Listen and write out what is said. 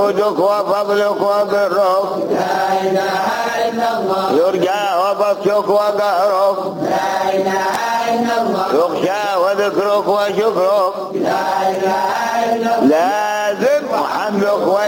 جودك وفضلك وبرك لا إله إلا الله يرجى وبطشك وقهرك لا إله إلا الله يخشى وذكرك وشكرك لا إله إلا الله لازم حمدك